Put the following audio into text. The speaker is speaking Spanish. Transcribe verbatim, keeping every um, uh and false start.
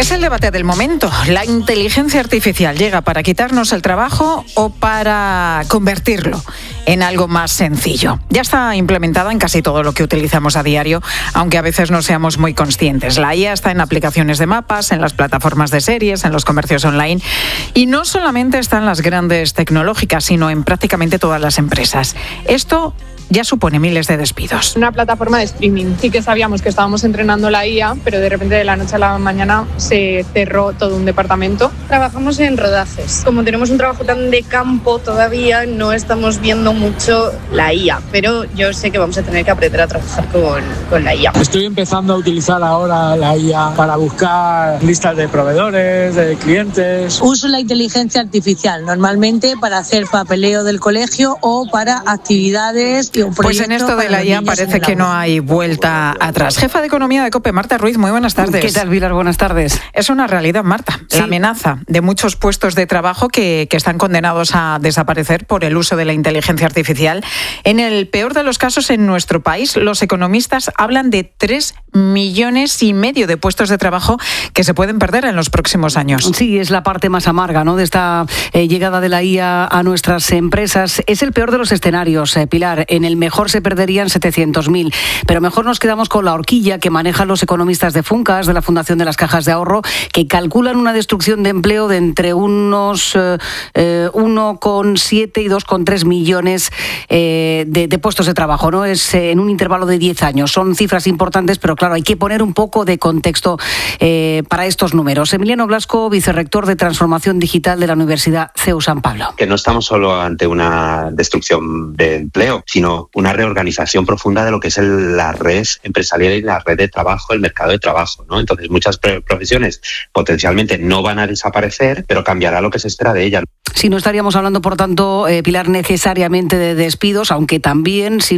Es el debate del momento. ¿La inteligencia artificial llega para quitarnos el trabajo o para convertirlo en algo más sencillo? Ya está implementada en casi todo lo que utilizamos a diario, aunque a veces no seamos muy conscientes. La I A está en aplicaciones de mapas, en las plataformas de series, en los comercios online, y no solamente está en las grandes tecnológicas, sino en prácticamente todas las empresas. Esto ya supone miles de despidos. Una plataforma de streaming. Sí que sabíamos que estábamos entrenando la I A, pero de repente de la noche a la mañana se cerró todo un departamento. Trabajamos en rodajes. Como tenemos un trabajo tan de campo todavía, no estamos viendo mucho la I A, pero yo sé que vamos a tener que aprender a trabajar con, con la I A. Estoy empezando a utilizar ahora la I A para buscar listas de proveedores, de clientes. Uso la inteligencia artificial normalmente para hacer papeleo del colegio o para actividades. Pues en esto de la I A parece que no hay vuelta atrás. Jefa de Economía de COPE, Marta Ruiz, muy buenas tardes. ¿Qué tal, Pilar? Buenas tardes. Es una realidad, Marta, sí. La amenaza de muchos puestos de trabajo que, que están condenados a desaparecer por el uso de la inteligencia artificial. En el peor de los casos, en nuestro país, los economistas hablan de tres millones y medio de puestos de trabajo que se pueden perder en los próximos años. Sí, es la parte más amarga, ¿no?, de esta eh, llegada de la I A a nuestras empresas. Es el peor de los escenarios, eh, Pilar. En el mejor se perderían setecientos mil, pero mejor nos quedamos con la horquilla que manejan los economistas de Funcas, de la Fundación de las Cajas de Ahorro, que calculan una destrucción de empleo de entre unos eh, uno coma siete y dos coma tres millones eh, de, de puestos de trabajo, ¿no? Es eh, en un intervalo de diez años. Son cifras importantes, pero claro, hay que poner un poco de contexto eh, para estos números. Emiliano Blasco, vicerrector de Transformación Digital de la Universidad C E U San Pablo. Que no estamos solo ante una destrucción de empleo, sino una reorganización profunda de lo que es el, la red empresarial y la red de trabajo, el mercado de trabajo, ¿no? Entonces, muchas profesiones potencialmente no van a desaparecer, pero cambiará lo que se espera de ellas. Si no estaríamos hablando, por tanto, eh, Pilar, necesariamente de despidos, aunque también si